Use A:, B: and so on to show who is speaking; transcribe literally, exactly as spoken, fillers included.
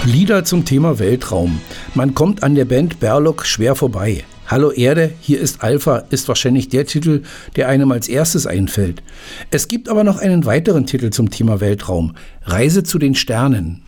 A: Lieder zum Thema Weltraum. Man kommt an der Band Berlok schwer vorbei. Hallo Erde, hier ist Alpha ist wahrscheinlich der Titel, der einem als erstes einfällt. Es gibt aber noch einen weiteren Titel zum Thema Weltraum. Reise zu den Sternen.